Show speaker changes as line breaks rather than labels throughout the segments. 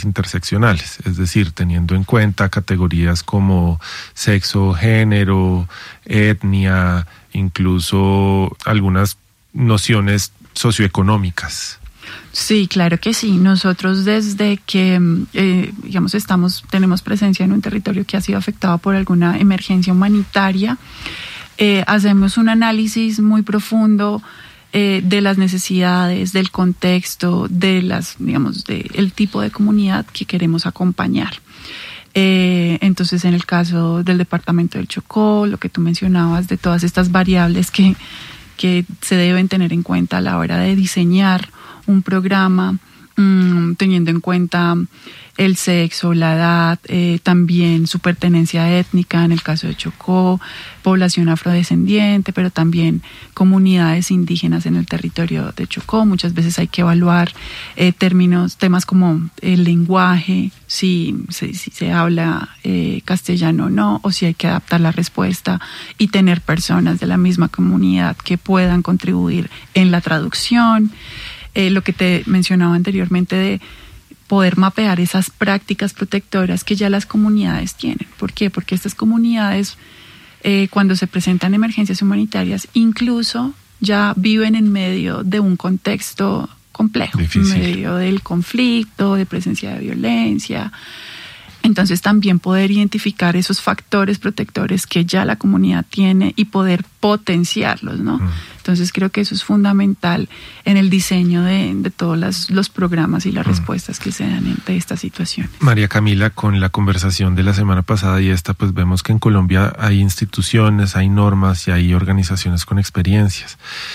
interseccionales, es decir, teniendo en cuenta categorías como sexo, género, etnia, incluso algunas nociones socioeconómicas.
Sí, claro que sí. Nosotros desde que, tenemos presencia en un territorio que ha sido afectado por alguna emergencia humanitaria, hacemos un análisis muy profundo de las necesidades, del contexto, del tipo de comunidad que queremos acompañar. Entonces, en el caso del departamento del Chocó, lo que tú mencionabas de todas estas variables que se deben tener en cuenta a la hora de diseñar un programa, teniendo en cuenta el sexo, la edad, también su pertenencia étnica, en el caso de Chocó, población afrodescendiente, pero también comunidades indígenas en el territorio de Chocó. Muchas veces hay que evaluar temas como el lenguaje, si se habla castellano o no, o si hay que adaptar la respuesta y tener personas de la misma comunidad que puedan contribuir en la traducción. Lo que te mencionaba anteriormente de poder mapear esas prácticas protectoras que ya las comunidades tienen. ¿Por qué? Porque estas comunidades, cuando se presentan emergencias humanitarias, incluso ya viven en medio de un contexto complejo,
difícil,
en medio del conflicto, de presencia de violencia. Entonces también poder identificar esos factores protectores que ya la comunidad tiene y poder potenciarlos, ¿no? Entonces creo que eso es fundamental en el diseño de todos los programas y las respuestas que se dan ante estas situaciones.
María Camila, con la conversación de la semana pasada y esta, pues vemos que en Colombia hay instituciones, hay normas y hay organizaciones con experiencia.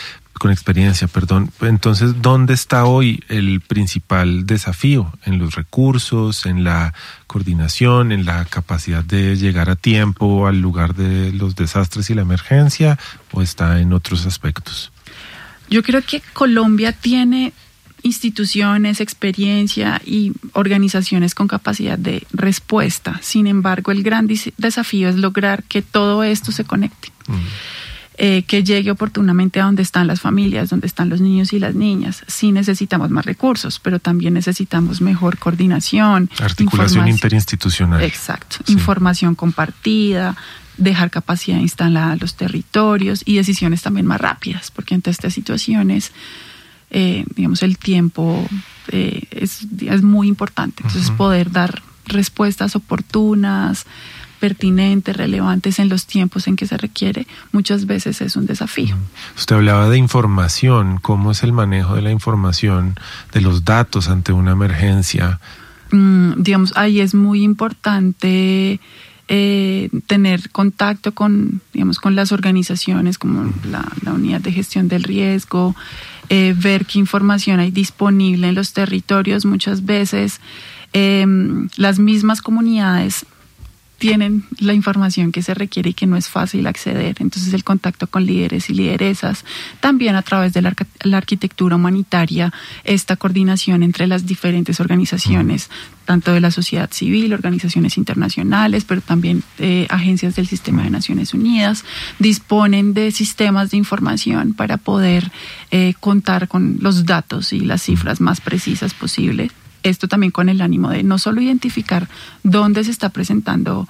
Entonces, ¿dónde está hoy el principal desafío? ¿En los recursos, en la coordinación, en la capacidad de llegar a tiempo al lugar de los desastres y la emergencia, o está en otros aspectos?
Yo creo que Colombia tiene instituciones, experiencia y organizaciones con capacidad de respuesta. Sin embargo, el gran desafío es lograr que todo esto se conecte. Que llegue oportunamente a donde están las familias, donde están los niños y las niñas. Sí necesitamos más recursos, pero también necesitamos mejor coordinación.
Articulación interinstitucional.
Exacto. Sí. Información compartida, dejar capacidad instalada a los territorios y decisiones también más rápidas, porque ante estas situaciones, el tiempo es muy importante. Entonces, poder dar respuestas oportunas, pertinentes, relevantes en los tiempos en que se requiere, muchas veces es un desafío.
Usted hablaba de información, ¿cómo es el manejo de la información, de los datos ante una emergencia?
Ahí es muy importante tener contacto con las organizaciones como la unidad de gestión del riesgo, ver qué información hay disponible en los territorios. Muchas veces las mismas comunidades tienen la información que se requiere y que no es fácil acceder. Entonces el contacto con líderes y lideresas, también a través de la arquitectura humanitaria, esta coordinación entre las diferentes organizaciones, tanto de la sociedad civil, organizaciones internacionales, pero también agencias del sistema de Naciones Unidas, disponen de sistemas de información para poder contar con los datos y las cifras más precisas posibles. Esto también con el ánimo de no solo identificar dónde se está presentando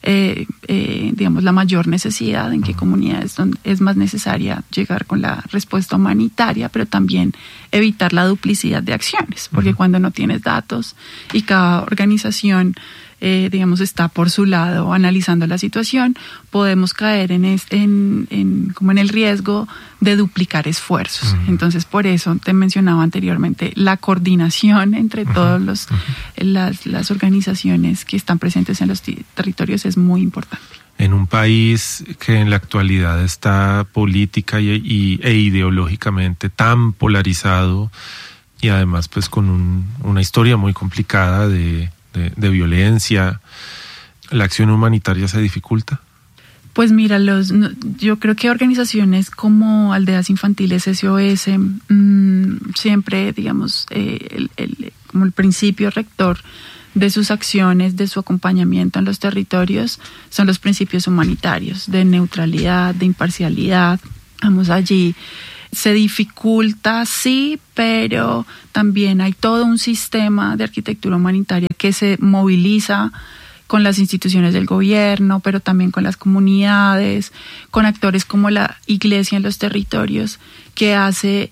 la mayor necesidad, en qué comunidades es más necesaria llegar con la respuesta humanitaria, pero también evitar la duplicidad de acciones, porque cuando no tienes datos y cada organización está por su lado analizando la situación, podemos caer en el riesgo de duplicar esfuerzos. Entonces, por eso te mencionaba anteriormente, la coordinación entre todas las organizaciones que están presentes en los territorios es muy importante.
En un país que en la actualidad está política e ideológicamente tan polarizado y además pues con una historia muy complicada de violencia, ¿la acción humanitaria se dificulta?
Pues mira, yo creo que organizaciones como Aldeas Infantiles SOS, siempre, como el principio rector de sus acciones, de su acompañamiento en los territorios, son los principios humanitarios, de neutralidad, de imparcialidad. Vamos allí, Se dificulta, sí, pero también hay todo un sistema de arquitectura humanitaria que se moviliza con las instituciones del gobierno, pero también con las comunidades, con actores como la iglesia en los territorios, que hace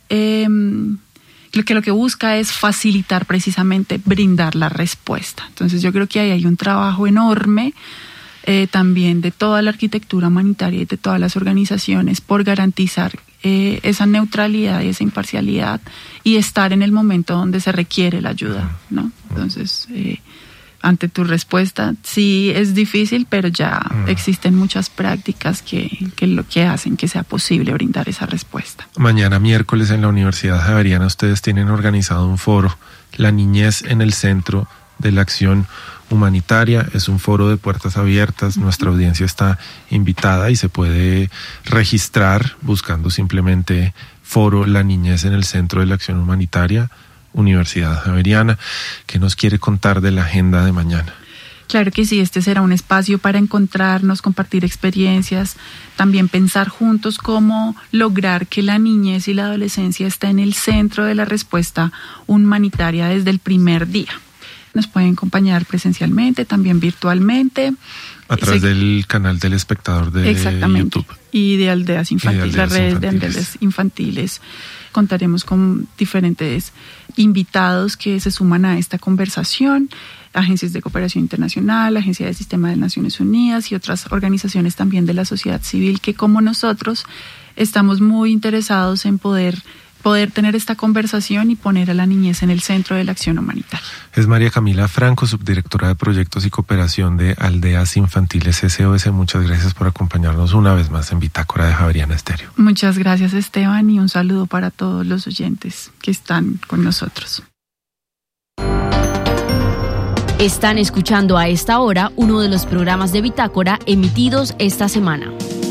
lo que busca es facilitar precisamente brindar la respuesta. Entonces yo creo que ahí hay un trabajo enorme también de toda la arquitectura humanitaria y de todas las organizaciones por garantizar esa neutralidad y esa imparcialidad y estar en el momento donde se requiere la ayuda, ¿no? Entonces, ante tu respuesta, sí es difícil, pero ya existen muchas prácticas que lo que hacen que sea posible brindar esa respuesta.
Mañana miércoles en la Universidad Javeriana ustedes tienen organizado un foro, La Niñez en el Centro de la Acción Humanitaria. Es un foro de puertas abiertas. Nuestra audiencia está invitada y se puede registrar buscando simplemente foro La Niñez en el Centro de la Acción Humanitaria, Universidad Javeriana. ¿Qué nos quiere contar de la agenda de mañana?
Claro que sí, este será un espacio para encontrarnos, compartir experiencias, también pensar juntos cómo lograr que la niñez y la adolescencia esté en el centro de la respuesta humanitaria desde el primer día. Nos pueden acompañar presencialmente, también virtualmente.
A través del canal del espectador de
Exactamente.
YouTube.
Y de Aldeas Infantiles, la red de Aldeas Infantiles. Contaremos con diferentes invitados que se suman a esta conversación, agencias de cooperación internacional, Agencia del Sistema de Naciones Unidas y otras organizaciones también de la sociedad civil que, como nosotros, estamos muy interesados en poder tener esta conversación y poner a la niñez en el centro de la acción humanitaria.
Es María Camila Franco, subdirectora de Proyectos y Cooperación de Aldeas Infantiles SOS. Muchas gracias por acompañarnos una vez más en Bitácora de Javeriana Estéreo.
Muchas gracias, Esteban, y un saludo para todos los oyentes que están con nosotros.
Están escuchando a esta hora uno de los programas de Bitácora emitidos esta semana.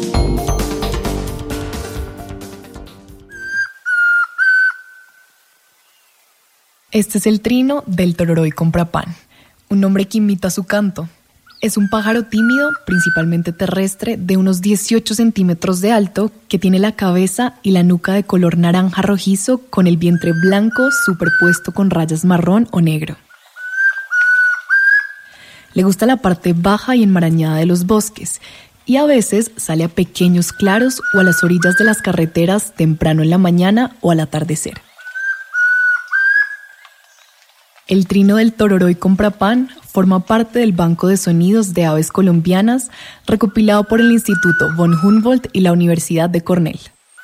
Este es el trino del tororoi comprapán, un nombre que imita su canto. Es un pájaro tímido, principalmente terrestre, de unos 18 centímetros de alto, que tiene la cabeza y la nuca de color naranja rojizo con el vientre blanco superpuesto con rayas marrón o negro. Le gusta la parte baja y enmarañada de los bosques y a veces sale a pequeños claros o a las orillas de las carreteras temprano en la mañana o al atardecer. El trino del tororoi comprapán forma parte del Banco de Sonidos de Aves Colombianas recopilado por el Instituto von Humboldt y la Universidad de Cornell.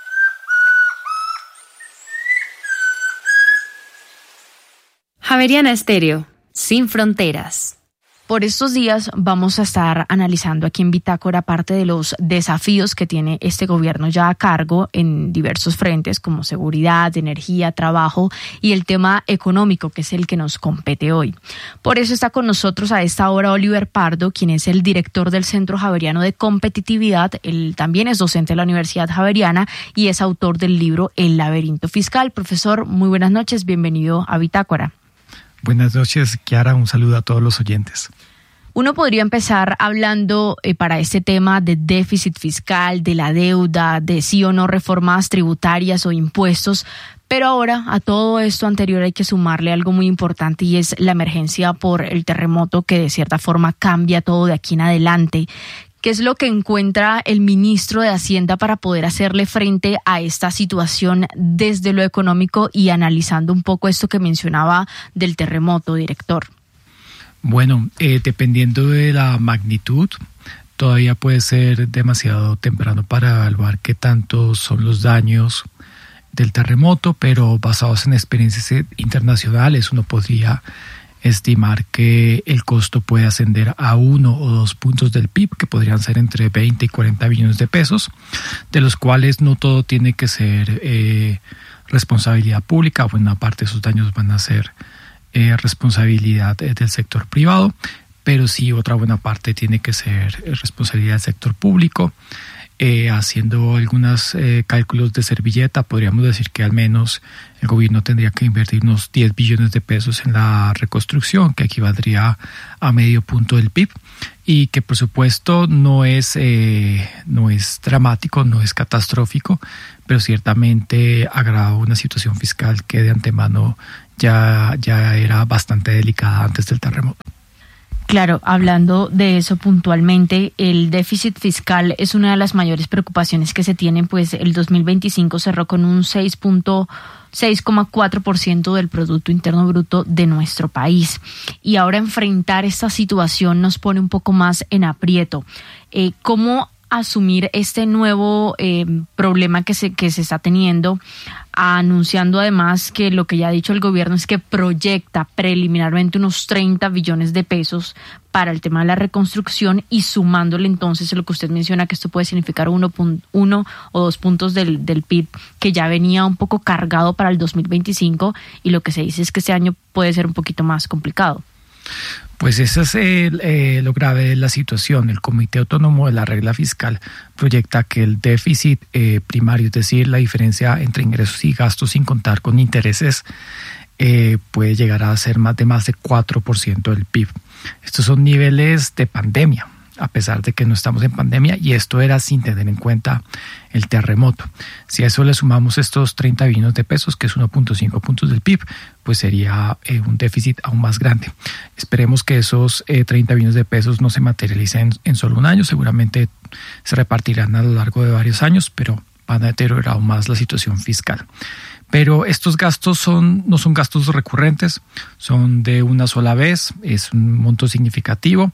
Javeriana Estéreo, sin fronteras. Por estos días vamos a estar analizando aquí en Bitácora parte de los desafíos que tiene este gobierno ya a cargo en diversos frentes como seguridad, energía, trabajo y el tema económico, que es el que nos compete hoy. Por eso está con nosotros a esta hora Oliver Pardo, quien es el director del Centro Javeriano de Competitividad. Él también es docente de la Universidad Javeriana y es autor del libro El laberinto fiscal. Profesor, muy buenas noches, bienvenido a Bitácora.
Buenas noches, Kiara, un saludo a todos los oyentes.
Uno podría empezar hablando para este tema de déficit fiscal, de la deuda, de sí o no reformas tributarias o impuestos, pero ahora a todo esto anterior hay que sumarle algo muy importante y es la emergencia por el terremoto que de cierta forma cambia todo de aquí en adelante. ¿Qué es lo que encuentra el ministro de Hacienda para poder hacerle frente a esta situación desde lo económico y analizando un poco esto que mencionaba del terremoto, director?
Bueno, dependiendo de la magnitud, todavía puede ser demasiado temprano para evaluar qué tanto son los daños del terremoto, pero basados en experiencias internacionales uno podría estimar que el costo puede ascender a 1 o 2 puntos del PIB, que podrían ser entre 20 y 40 billones de pesos, de los cuales no todo tiene que ser responsabilidad pública. Buena parte de esos daños van a ser responsabilidad del sector privado, pero sí otra buena parte tiene que ser responsabilidad del sector público. Haciendo algunos cálculos de servilleta, podríamos decir que al menos el gobierno tendría que invertir unos 10 billones de pesos en la reconstrucción, que equivaldría a medio punto del PIB, y que por supuesto no es dramático, no es catastrófico, pero ciertamente agrava una situación fiscal que de antemano ya era bastante delicada antes del terremoto.
Claro, hablando de eso puntualmente, el déficit fiscal es una de las mayores preocupaciones que se tienen, pues el 2025 cerró con un 6,4% del Producto Interno Bruto de nuestro país. Y ahora enfrentar esta situación nos pone un poco más en aprieto. ¿Cómo asumir este nuevo problema que se está teniendo, anunciando además que lo que ya ha dicho el gobierno es que proyecta preliminarmente unos 30 billones de pesos para el tema de la reconstrucción, y sumándole entonces lo que usted menciona, que esto puede significar 1 o 2 puntos del PIB, que ya venía un poco cargado para el 2025, y lo que se dice es que este año puede ser un poquito más complicado?
Pues eso es lo grave de la situación. El Comité Autónomo de la Regla Fiscal proyecta que el déficit primario, es decir, la diferencia entre ingresos y gastos sin contar con intereses, puede llegar a ser más de 4% del PIB. Estos son niveles de pandemia, a pesar de que no estamos en pandemia, y esto era sin tener en cuenta el terremoto. Si a eso le sumamos estos 30 billones de pesos, que es 1.5 puntos del PIB, pues sería un déficit aún más grande. Esperemos que esos 30 billones de pesos no se materialicen en solo un año, seguramente se repartirán a lo largo de varios años, pero van a deteriorar aún más la situación fiscal. Pero estos gastos no son gastos recurrentes, son de una sola vez, es un monto significativo.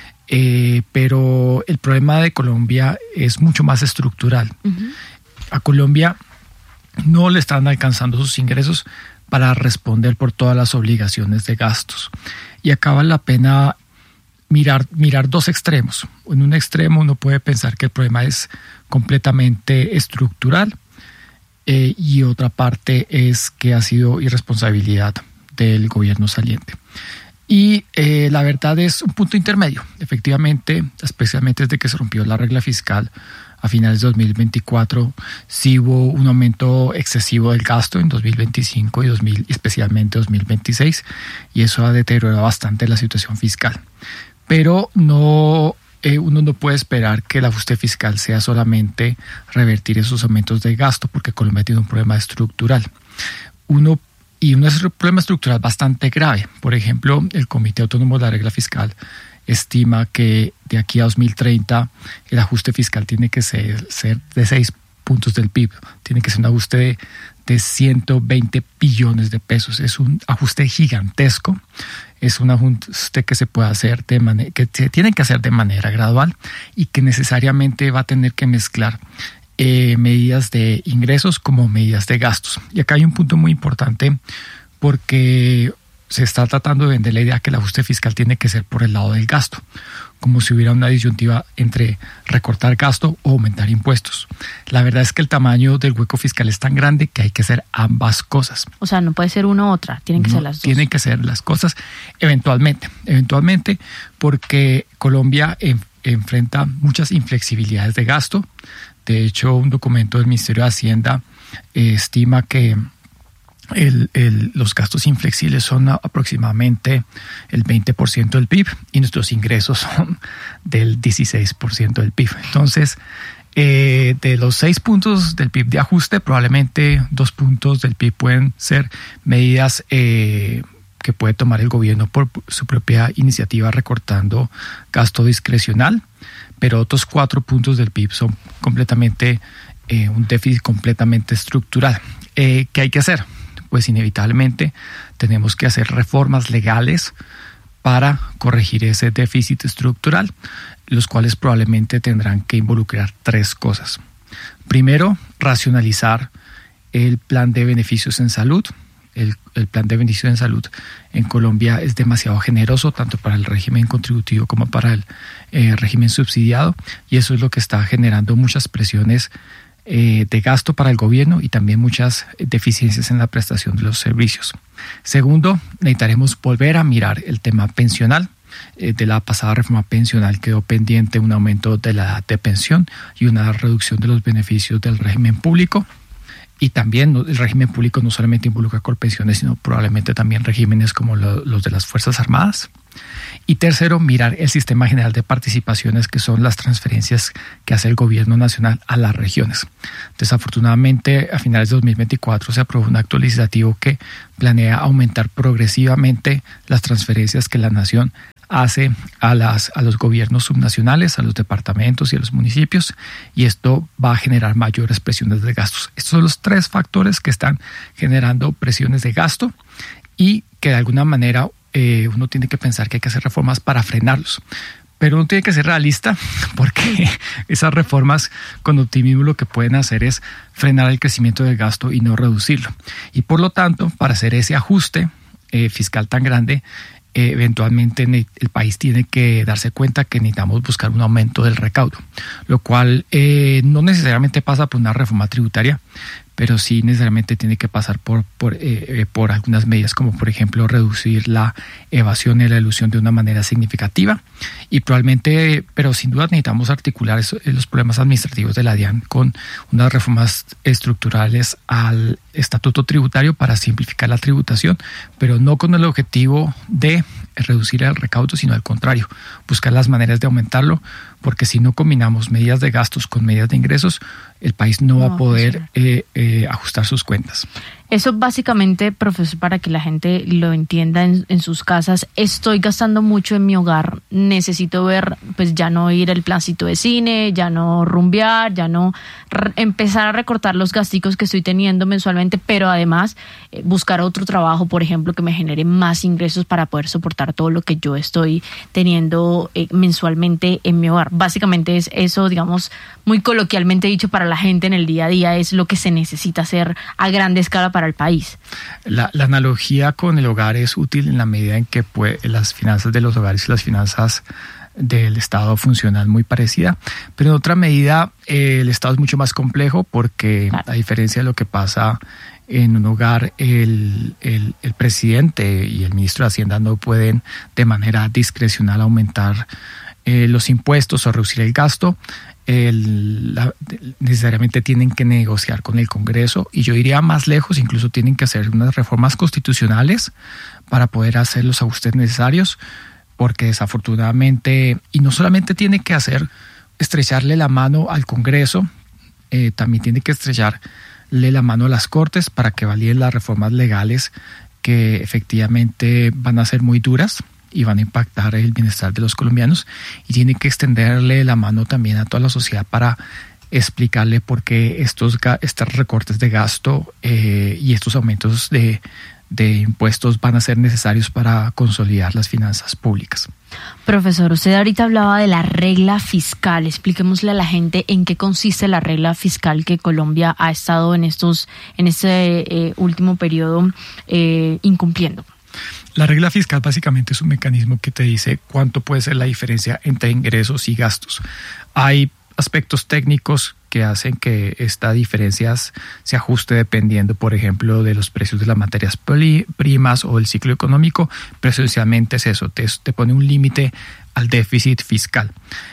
Pero el problema de Colombia es mucho más estructural. Uh-huh. A Colombia no le están alcanzando sus ingresos para responder por todas las obligaciones de gastos. Y acá vale la pena mirar dos extremos. En un extremo uno puede pensar que el problema es completamente estructural, y otra parte es que ha sido irresponsabilidad del gobierno saliente. Y la verdad es un punto intermedio. Efectivamente, especialmente desde que se rompió la regla fiscal a finales de 2024, sí hubo un aumento excesivo del gasto en 2025 y especialmente 2026, y eso ha deteriorado bastante la situación fiscal. Pero uno no puede esperar que el ajuste fiscal sea solamente revertir esos aumentos de gasto, porque Colombia tiene un problema estructural. Y un problema estructural bastante grave. Por ejemplo, el Comité Autónomo de la Regla Fiscal estima que de aquí a 2030 el ajuste fiscal tiene que ser de 6 puntos del PIB. Tiene que ser un ajuste de 120 billones de pesos. Es un ajuste gigantesco. Es un ajuste que se puede hacer que se tiene que hacer de manera gradual, y que necesariamente va a tener que mezclar medidas de ingresos como medidas de gastos. Y acá hay un punto muy importante, porque se está tratando de vender la idea que el ajuste fiscal tiene que ser por el lado del gasto, como si hubiera una disyuntiva entre recortar gasto o aumentar impuestos. La verdad es que el tamaño del hueco fiscal es tan grande que hay que hacer ambas cosas.
O sea, no puede ser una u otra, tienen que ser las dos.
Tienen que ser las cosas eventualmente, porque Colombia enfrenta muchas inflexibilidades de gasto. De hecho, un documento del Ministerio de Hacienda estima que los gastos inflexibles son aproximadamente el 20% del PIB, y nuestros ingresos son del 16% del PIB. Entonces, de los 6 puntos del PIB de ajuste, probablemente 2 puntos del PIB pueden ser medidas que puede tomar el gobierno por su propia iniciativa, recortando gasto discrecional, pero otros 4 puntos del PIB son completamente un déficit completamente estructural. ¿Qué hay que hacer? Pues inevitablemente tenemos que hacer reformas legales para corregir ese déficit estructural, los cuales probablemente tendrán que involucrar 3 cosas. Primero, racionalizar el plan de beneficios en salud. El plan de beneficios en salud en Colombia es demasiado generoso, tanto para el régimen contributivo como para el régimen subsidiado, y eso es lo que está generando muchas presiones de gasto para el gobierno, y también muchas deficiencias en la prestación de los servicios. Segundo, necesitaremos volver a mirar el tema pensional. de la pasada reforma pensional quedó pendiente un aumento de la edad de pensión y una reducción de los beneficios del régimen público. Y también el régimen público no solamente involucra Colpensiones, sino probablemente también regímenes como los de las Fuerzas Armadas. Y tercero, mirar el sistema general de participaciones, que son las transferencias que hace el gobierno nacional a las regiones. Desafortunadamente, a finales de 2024 se aprobó un acto legislativo que planea aumentar progresivamente las transferencias que la nación hace a los gobiernos subnacionales, a los departamentos y a los municipios, y esto va a generar mayores presiones de gastos. Estos son los 3 factores que están generando presiones de gasto y que de alguna manera uno tiene que pensar que hay que hacer reformas para frenarlos. Pero uno tiene que ser realista, porque esas reformas con optimismo lo que pueden hacer es frenar el crecimiento del gasto y no reducirlo. Y por lo tanto, para hacer ese ajuste fiscal tan grande, eventualmente el país tiene que darse cuenta que necesitamos buscar un aumento del recaudo, lo cual no necesariamente pasa por una reforma tributaria, pero sí necesariamente tiene que pasar por algunas medidas, como por ejemplo reducir la evasión y la elusión de una manera significativa, y probablemente, pero sin duda necesitamos articular los problemas administrativos de la DIAN con unas reformas estructurales al estatuto tributario para simplificar la tributación, pero no con el objetivo de reducir el recaudo, sino al contrario, buscar las maneras de aumentarlo, porque si no combinamos medidas de gastos con medidas de ingresos, el país no va a poder ajustar sus cuentas.
Eso básicamente, profesor, para que la gente lo entienda en sus casas: estoy gastando mucho en mi hogar, necesito ver, pues ya no ir al plancito de cine, ya no rumbear, ya no empezar a recortar los gasticos que estoy teniendo mensualmente, pero además buscar otro trabajo, por ejemplo, que me genere más ingresos para poder soportar todo lo que yo estoy teniendo mensualmente en mi hogar. Básicamente es eso, digamos, muy coloquialmente dicho para la gente en el día a día, es lo que se necesita hacer a grande escala para el país.
La analogía con el hogar es útil en la medida en que las finanzas de los hogares y las finanzas del Estado funcionan muy parecida, pero en otra medida el Estado es mucho más complejo, porque claro, a diferencia de lo que pasa en un hogar, el presidente y el ministro de Hacienda no pueden de manera discrecional aumentar los impuestos o reducir el gasto. Necesariamente tienen que negociar con el Congreso, y yo iría más lejos, incluso tienen que hacer unas reformas constitucionales para poder hacer los ajustes necesarios, porque desafortunadamente, y no solamente tiene que estrecharle la mano al Congreso, también tiene que estrecharle la mano a las Cortes para que validen las reformas legales que efectivamente van a ser muy duras y van a impactar el bienestar de los colombianos, y tiene que extenderle la mano también a toda la sociedad para explicarle por qué estos recortes de gasto y estos aumentos de impuestos van a ser necesarios para consolidar las finanzas públicas.
Profesor, usted ahorita hablaba de la regla fiscal. Expliquémosle a la gente en qué consiste la regla fiscal que Colombia ha estado en este último periodo incumpliendo.
La regla fiscal básicamente es un mecanismo que te dice cuánto puede ser la diferencia entre ingresos y gastos. Hay aspectos técnicos que hacen que esta diferencia se ajuste dependiendo, por ejemplo, de los precios de las materias primas o el ciclo económico, pero esencialmente es eso, te pone un límite al déficit fiscal.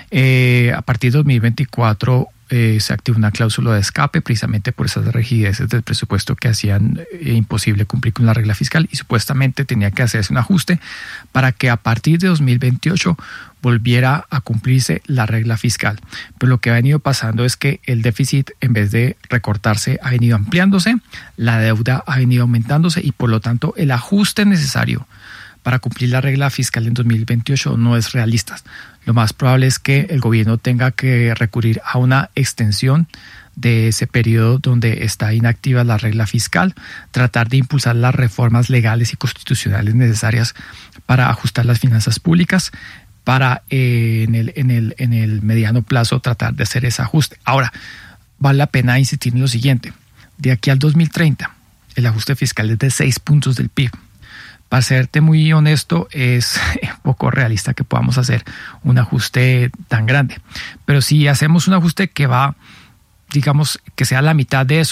A partir de 2024 se activó una cláusula de escape precisamente por esas rigideces del presupuesto que hacían imposible cumplir con la regla fiscal, y supuestamente tenía que hacerse un ajuste para que a partir de 2028 volviera a cumplirse la regla fiscal. Pero lo que ha venido pasando es que el déficit, en vez de recortarse, ha venido ampliándose, la deuda ha venido aumentándose, y por lo tanto el ajuste necesario para cumplir la regla fiscal en 2028 no es realista. Lo más probable es que el gobierno tenga que recurrir a una extensión de ese periodo donde está inactiva la regla fiscal, tratar de impulsar las reformas legales y constitucionales necesarias para ajustar las finanzas públicas, para en el mediano plazo tratar de hacer ese ajuste. Ahora, vale la pena insistir en lo siguiente: de aquí al 2030 el ajuste fiscal es de 6 puntos del PIB. Para serte muy honesto, es poco realista que podamos hacer un ajuste tan grande. Pero si hacemos un ajuste que va, digamos, que sea la mitad de eso,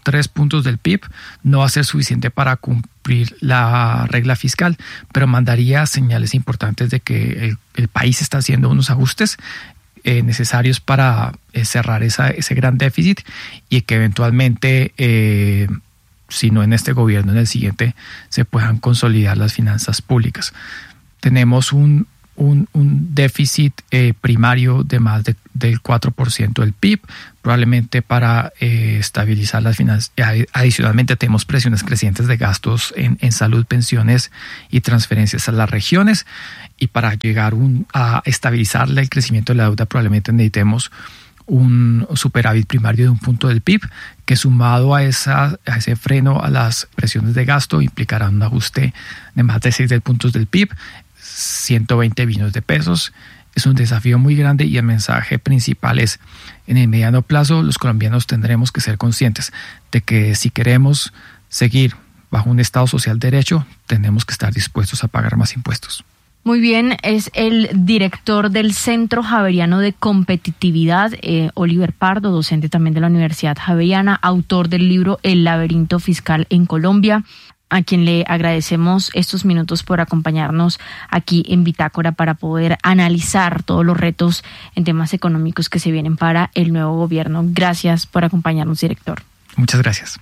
3 puntos del PIB no va a ser suficiente para cumplir la regla fiscal, pero mandaría señales importantes de que el país está haciendo unos ajustes necesarios para cerrar ese gran déficit y que eventualmente, si no en este gobierno, en el siguiente, se puedan consolidar las finanzas públicas. Tenemos un déficit primario de más del 4% del PIB, probablemente para estabilizar las finanzas. Adicionalmente tenemos presiones crecientes de gastos en salud, pensiones y transferencias a las regiones, y para llegar a estabilizar el crecimiento de la deuda probablemente necesitemos un superávit primario de 1 punto del PIB, que sumado a ese freno a las presiones de gasto implicará un ajuste de más de 6 puntos del PIB, 120 billones de pesos. Es un desafío muy grande y el mensaje principal es: en el mediano plazo los colombianos tendremos que ser conscientes de que si queremos seguir bajo un Estado social de derecho, tenemos que estar dispuestos a pagar más impuestos.
Muy bien, es el director del Centro Javeriano de Competitividad, Oliver Pardo, docente también de la Universidad Javeriana, autor del libro El laberinto fiscal en Colombia, a quien le agradecemos estos minutos por acompañarnos aquí en Bitácora para poder analizar todos los retos en temas económicos que se vienen para el nuevo gobierno. Gracias por acompañarnos, director.
Muchas gracias.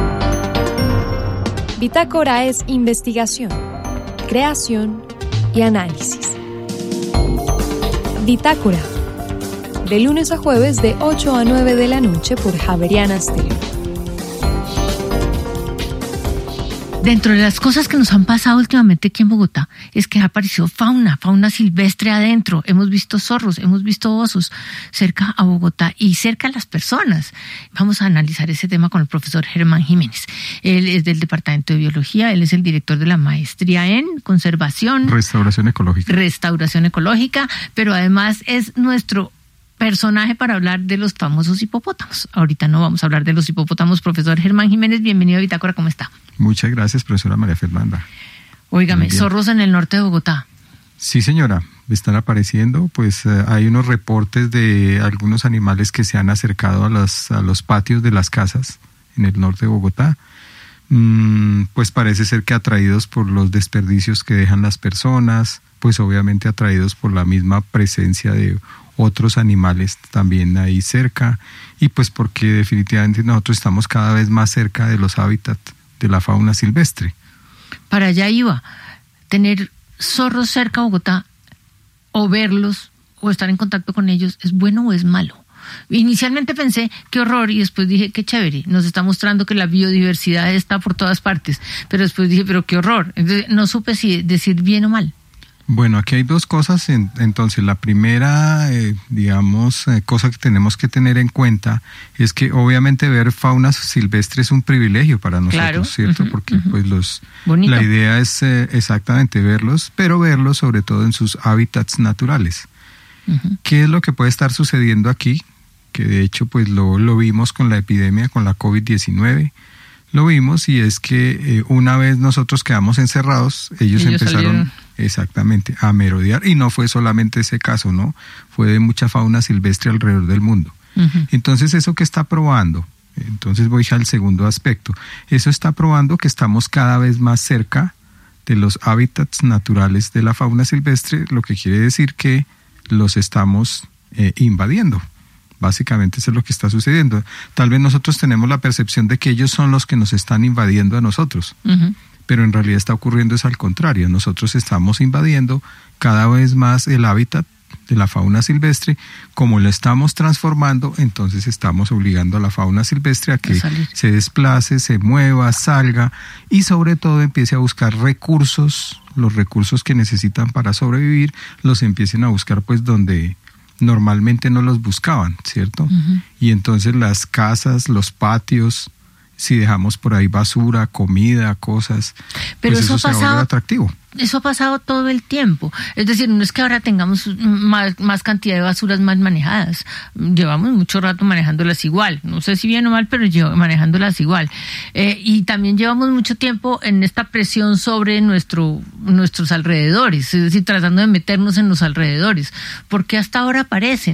Bitácora es investigación, creación y análisis. Bitácora, de lunes a jueves de 8 a 9 de la noche por Javeriana Stereo.
Dentro de las cosas que nos han pasado últimamente aquí en Bogotá es que ha aparecido fauna silvestre adentro. Hemos visto zorros, hemos visto osos cerca a Bogotá y cerca a las personas. Vamos a analizar ese tema con el profesor Germán Jiménez. Él es del Departamento de Biología, él es el director de la maestría en Conservación.
Restauración ecológica,
pero además es nuestro personaje para hablar de los famosos hipopótamos. Ahorita no vamos a hablar de los hipopótamos. Profesor Germán Jiménez, bienvenido a Bitácora, ¿cómo está?
Muchas gracias, profesora María Fernanda.
Óigame, zorros en el norte de Bogotá.
Sí, señora, están apareciendo, pues hay unos reportes de algunos animales que se han acercado a los patios de las casas en el norte de Bogotá. Pues parece ser que atraídos por los desperdicios que dejan las personas, pues obviamente atraídos por la misma presencia de otros animales también ahí cerca, y pues porque definitivamente nosotros estamos cada vez más cerca de los hábitats de la fauna silvestre.
Para allá iba, tener zorros cerca a Bogotá, o verlos, o estar en contacto con ellos, ¿es bueno o es malo? Inicialmente pensé, qué horror, y después dije, qué chévere, nos está mostrando que la biodiversidad está por todas partes, pero después dije, pero qué horror. Entonces, no supe si decir bien o mal.
Bueno, aquí hay dos cosas. Entonces, la primera, cosa que tenemos que tener en cuenta es que obviamente ver fauna silvestre es un privilegio para nosotros, claro, ¿cierto? Porque pues la idea es exactamente verlos, pero verlos sobre todo en sus hábitats naturales. ¿Qué es lo que puede estar sucediendo aquí? Que de hecho pues lo vimos con la epidemia, con la COVID-19. Lo vimos, y es que una vez nosotros quedamos encerrados, ellos empezaron exactamente a merodear, y no fue solamente ese caso, ¿no? Fue de mucha fauna silvestre alrededor del mundo. Entonces, ¿eso qué está probando? Entonces voy al segundo aspecto. Eso está probando que estamos cada vez más cerca de los hábitats naturales de la fauna silvestre, lo que quiere decir que los estamos invadiendo. Básicamente eso es lo que está sucediendo. Tal vez nosotros tenemos la percepción de que ellos son los que nos están invadiendo a nosotros, pero en realidad está ocurriendo es al contrario. Nosotros estamos invadiendo cada vez más el hábitat de la fauna silvestre. Como lo estamos transformando, entonces estamos obligando a la fauna silvestre a que se desplace, se mueva, salga, y sobre todo empiece a buscar recursos, los recursos que necesitan para sobrevivir, los empiecen a buscar pues donde normalmente no los buscaban, ¿cierto? Y entonces las casas, los patios, si dejamos por ahí basura, comida, cosas,
pero
pues eso se vuelve atractivo.
Eso ha pasado todo el tiempo. Es decir, no es que ahora tengamos más cantidad de basuras mal manejadas. Llevamos mucho rato manejándolas igual. No sé si bien o mal, pero manejándolas igual. Y también llevamos mucho tiempo en esta presión sobre nuestros alrededores, es decir, tratando de meternos en los alrededores. ¿Por qué hasta ahora aparecen?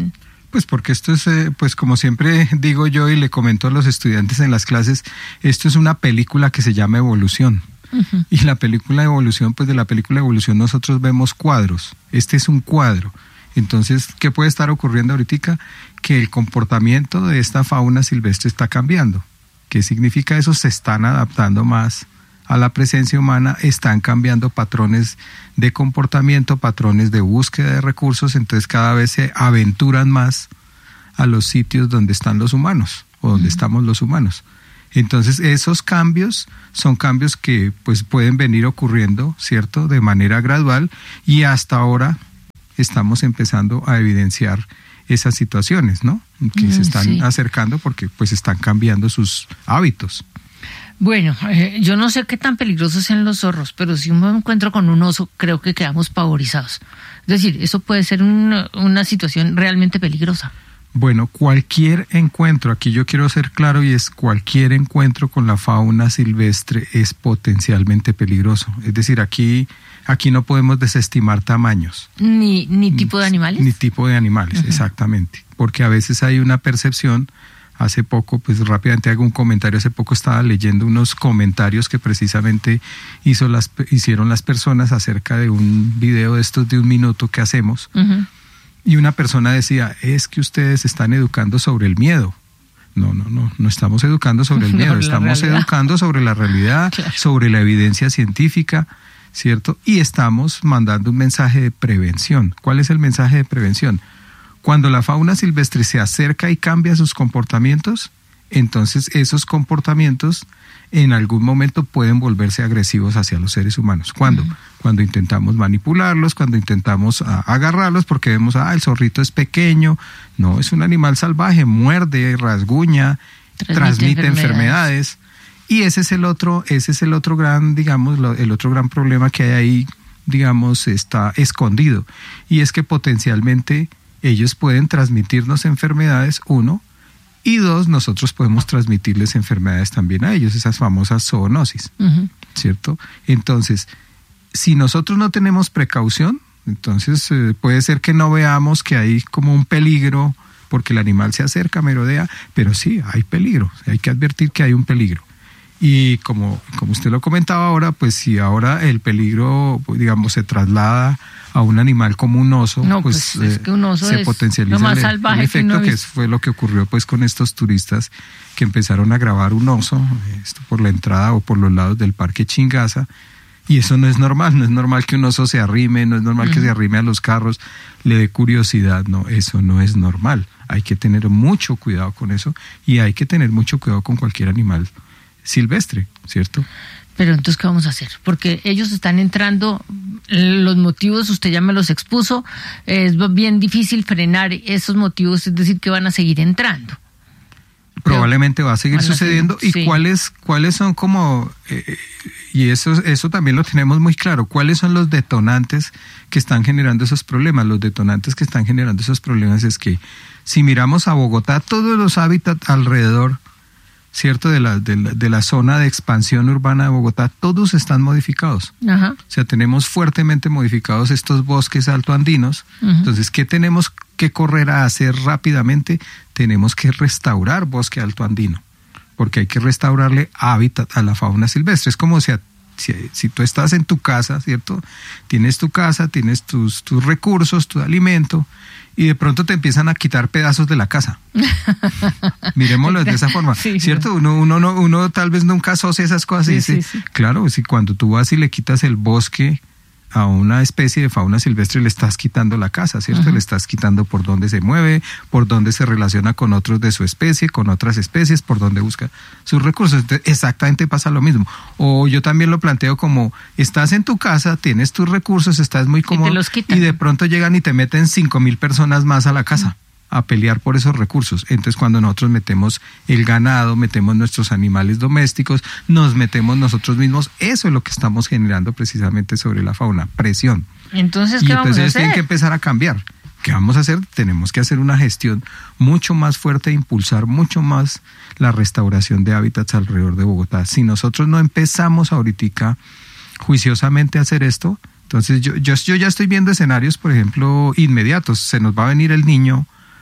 Pues porque esto es, pues como siempre digo yo y le comento a los estudiantes en las clases, esto es una película que se llama Evolución. Uh-huh. Y la película de evolución, pues de la película de evolución nosotros vemos cuadros. Este es un cuadro. Entonces, ¿qué puede estar ocurriendo ahorita? Que el comportamiento de esta fauna silvestre está cambiando. ¿Qué significa eso? Se están adaptando más a la presencia humana, están cambiando patrones de comportamiento, patrones de búsqueda de recursos, entonces cada vez se aventuran más a los sitios donde están los humanos o donde estamos los humanos. Entonces esos cambios son cambios que pues pueden venir ocurriendo, ¿cierto?, de manera gradual, y hasta ahora estamos empezando a evidenciar esas situaciones, ¿no?, que se están acercando porque pues están cambiando sus hábitos.
Bueno, yo no sé qué tan peligrosos sean los zorros, pero si me encuentro con un oso, creo que quedamos pavorizados. Es decir, eso puede ser una situación realmente peligrosa.
Bueno, cualquier encuentro, aquí yo quiero ser claro, y es cualquier encuentro con la fauna silvestre es potencialmente peligroso. Es decir, aquí no podemos desestimar tamaños.
¿Ni tipo de animales?
Ni tipo de animales, uh-huh. Exactamente. Porque a veces hay una percepción. Hace poco, pues rápidamente hago un comentario, hace poco estaba leyendo unos comentarios que precisamente hicieron las personas acerca de un video de estos de 1 minuto que hacemos, uh-huh. Y una persona decía, es que ustedes están educando sobre el miedo. No estamos educando sobre el miedo, estamos educando sobre la realidad, claro. Sobre la evidencia científica, ¿cierto? Y estamos mandando un mensaje de prevención. ¿Cuál es el mensaje de prevención? Cuando la fauna silvestre se acerca y cambia sus comportamientos, entonces esos comportamientos en algún momento pueden volverse agresivos hacia los seres humanos. ¿Cuándo? Uh-huh. Cuando intentamos manipularlos, cuando intentamos agarrarlos porque vemos, el zorrito es pequeño. No, es un animal salvaje, muerde, rasguña, transmite enfermedades. Y ese es el otro gran, digamos, el otro gran problema que hay ahí, digamos, está escondido. Y es que potencialmente ellos pueden transmitirnos enfermedades, 1, y 2, nosotros podemos transmitirles enfermedades también a ellos, esas famosas zoonosis, uh-huh. ¿Cierto? Entonces, si nosotros no tenemos precaución, entonces puede ser que no veamos que hay como un peligro, porque el animal se acerca, merodea, pero sí, hay peligro, hay que advertir que hay un peligro. Y como usted lo comentaba ahora, pues si ahora el peligro, digamos, se traslada a un animal como un oso, pues
es que un oso
se potencializa
lo más salvaje
el efecto, que fue lo que ocurrió pues con estos turistas que empezaron a grabar un oso por la entrada o por los lados del Parque Chingaza, y eso no es normal que un oso se arrime, no es normal que se arrime a los carros, le dé curiosidad, no, eso no es normal. Hay que tener mucho cuidado con eso, y hay que tener mucho cuidado con cualquier animal silvestre, ¿cierto?
Pero entonces, ¿qué vamos a hacer? Porque ellos están entrando, los motivos usted ya me los expuso, es bien difícil frenar esos motivos, es decir, que van a seguir entrando.
Probablemente va a seguir sucediendo. ¿Y sí, cuáles son como, y eso también lo tenemos muy claro, cuáles son los detonantes que están generando esos problemas? Los detonantes que están generando esos problemas es que si miramos a Bogotá, todos los hábitats alrededor, ¿cierto?, de la zona de expansión urbana de Bogotá, todos están modificados. Ajá. O sea, tenemos fuertemente modificados estos bosques altoandinos. Uh-huh. Entonces, ¿qué tenemos que correr a hacer rápidamente? Tenemos que restaurar bosque altoandino, porque hay que restaurarle hábitat a la fauna silvestre. Es como si tú estás en tu casa, ¿cierto? Tienes tu casa, tienes tus recursos, tu alimento, y de pronto te empiezan a quitar pedazos de la casa. Miremoslo de esa forma, sí, ¿cierto? Uno tal vez nunca asocia esas cosas y dice, sí. Claro, si cuando tú vas y le quitas el bosque a una especie de fauna silvestre, le estás quitando la casa, ¿cierto? Uh-huh. Le estás quitando por dónde se mueve, por dónde se relaciona con otros de su especie, con otras especies, por dónde busca sus recursos. Entonces, exactamente pasa lo mismo. O yo también lo planteo como, estás en tu casa, tienes tus recursos, estás muy cómodo, y de pronto llegan y te meten 5,000 personas más a la casa. Uh-huh. A pelear por esos recursos. Entonces, cuando nosotros metemos el ganado, metemos nuestros animales domésticos, nos metemos nosotros mismos, eso es lo que estamos generando precisamente sobre la fauna, presión.
Entonces, ¿qué vamos a hacer?
Tienen que empezar a cambiar. ¿Qué vamos a hacer? Tenemos que hacer una gestión mucho más fuerte e impulsar mucho más la restauración de hábitats alrededor de Bogotá. Si nosotros no empezamos ahorita juiciosamente a hacer esto, entonces yo ya estoy viendo escenarios, por ejemplo, inmediatos. Se nos va a venir el Niño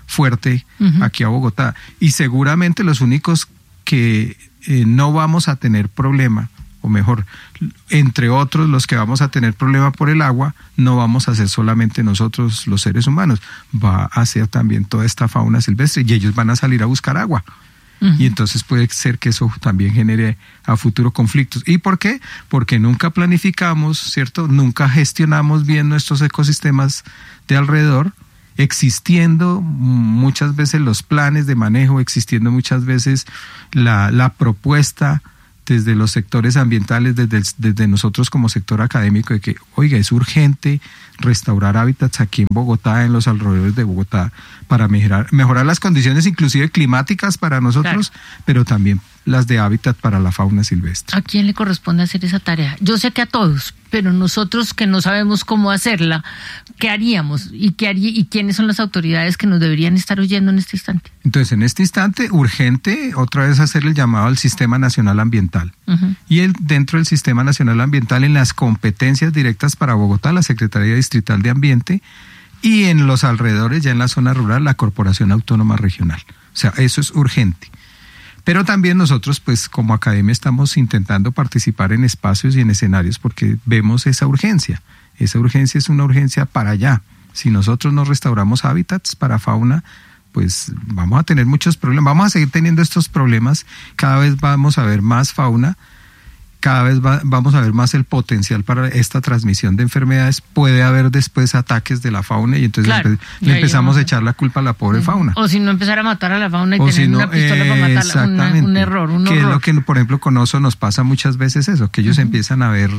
fuerte aquí a Bogotá. Y seguramente los únicos que no vamos a tener problema, o mejor, entre otros los que vamos a tener problema por el agua, no vamos a ser solamente nosotros los seres humanos, va a ser también toda esta fauna silvestre y ellos van a salir a buscar agua. Y entonces puede ser que eso también genere a futuro conflictos. ¿Y por qué? Porque nunca planificamos, ¿cierto? Nunca gestionamos bien nuestros ecosistemas de alrededor, existiendo muchas veces los planes de manejo, existiendo muchas veces la propuesta desde los sectores ambientales, desde nosotros como sector académico, de que, oiga, es urgente restaurar hábitats aquí en Bogotá, en los alrededores de Bogotá, para mejorar las condiciones inclusive climáticas para nosotros, pero también las de hábitat para la fauna silvestre.
¿A quién le corresponde hacer esa tarea? Yo sé que a todos, pero nosotros que no sabemos cómo hacerla, ¿qué haríamos? ¿Y quiénes son las autoridades que nos deberían estar oyendo en este instante?
Entonces, en este instante, urgente, otra vez hacer el llamado al Sistema Nacional Ambiental. Y dentro del Sistema Nacional Ambiental, en las competencias directas para Bogotá, la Secretaría Distrital de Ambiente, y en los alrededores, ya en la zona rural, la Corporación Autónoma Regional. O sea, eso es urgente. Pero también nosotros, pues como academia, estamos intentando participar en espacios y en escenarios porque vemos esa urgencia. Esa urgencia es una urgencia para allá. Si nosotros no restauramos hábitats para fauna, pues vamos a tener muchos problemas. Vamos a seguir teniendo estos problemas. Cada vez vamos a ver más fauna. Cada vez vamos a ver más el potencial para esta transmisión de enfermedades. Puede haber después ataques de la fauna y entonces le empezamos a echar la culpa a la pobre fauna.
O si no, empezar a matar a la fauna y tener una pistola para matarla. Un error.
Que es lo que, por ejemplo, con osos nos pasa muchas veces eso, que ellos empiezan a ver...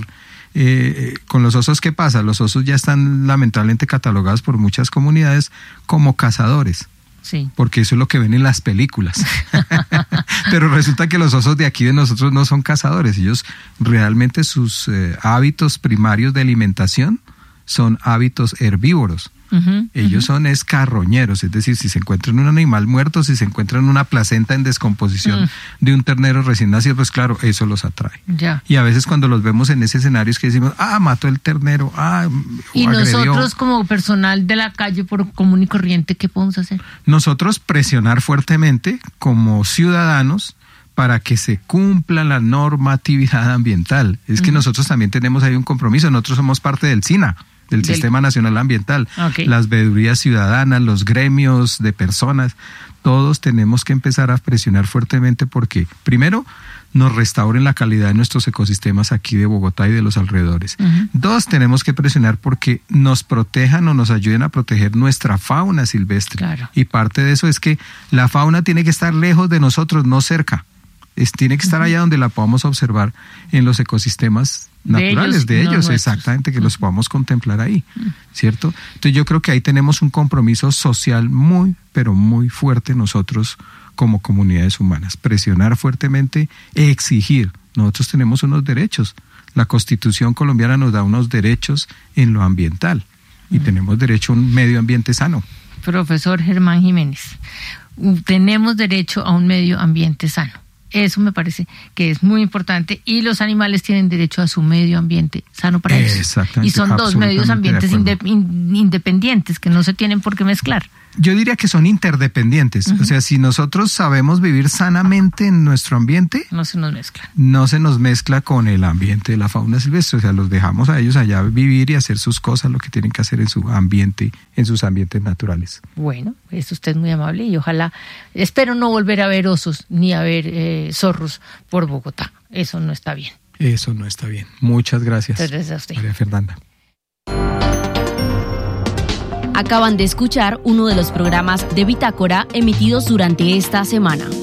con los osos, ¿qué pasa? Los osos ya están lamentablemente catalogados por muchas comunidades como cazadores.
Sí.
Porque eso es lo que ven en las películas. Pero resulta que los osos de aquí de nosotros no son cazadores. Ellos realmente sus hábitos primarios de alimentación son hábitos herbívoros. Ellos son carroñeros, es decir, si se encuentran un animal muerto, si se encuentran una placenta en descomposición de un ternero recién nacido, pues claro, eso los atrae.
Ya.
Y a veces cuando los vemos en ese escenario es que decimos, mató el ternero,
y
agredió.
Nosotros como personal de la calle por común y corriente, ¿qué podemos hacer?
Nosotros presionar fuertemente como ciudadanos para que se cumpla la normatividad ambiental. Es que nosotros también tenemos ahí un compromiso, nosotros somos parte del SINA, del Sistema Nacional Ambiental, las veedurías ciudadanas, los gremios de personas, todos tenemos que empezar a presionar fuertemente porque, primero, nos restauren la calidad de nuestros ecosistemas aquí de Bogotá y de los alrededores. Dos, tenemos que presionar porque nos protejan o nos ayuden a proteger nuestra fauna silvestre.
Claro.
Y parte de eso es que la fauna tiene que estar lejos de nosotros, no cerca. Tiene que estar allá donde la podamos observar en los ecosistemas naturales de ellos, exactamente, que los podamos contemplar ahí, ¿cierto? Entonces yo creo que ahí tenemos un compromiso social muy, pero muy fuerte nosotros como comunidades humanas. Presionar fuertemente, exigir. Nosotros tenemos unos derechos. La Constitución colombiana nos da unos derechos en lo ambiental y tenemos derecho a un medio ambiente sano.
Profesor Germán Jiménez, tenemos derecho a un medio ambiente sano. Eso me parece que es muy importante y los animales tienen derecho a su medio ambiente sano para ellos.
Exactamente.
Y son dos medios ambientes independientes que no se tienen por qué mezclar.
Yo diría que son interdependientes. O sea, si nosotros sabemos vivir sanamente en nuestro ambiente,
no se nos mezcla.
No se nos mezcla con el ambiente de la fauna silvestre. O sea, los dejamos a ellos allá vivir y hacer sus cosas, lo que tienen que hacer en su ambiente, en sus ambientes naturales.
Bueno, es usted muy amable y ojalá, espero no volver a ver osos ni a ver zorros por Bogotá. Eso no está bien.
Eso no está bien. Muchas gracias.
Muchas gracias a usted.
María Fernanda.
Acaban de escuchar uno de los programas de Bitácora emitidos durante esta semana.